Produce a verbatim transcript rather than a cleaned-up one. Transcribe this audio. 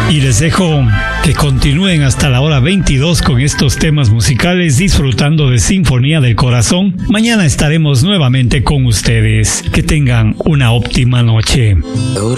Y les dejo que continúen hasta la hora veintidós con estos temas musicales, disfrutando de Sinfonía del Corazón. Mañana estaremos nuevamente con ustedes. Que tengan una óptima noche.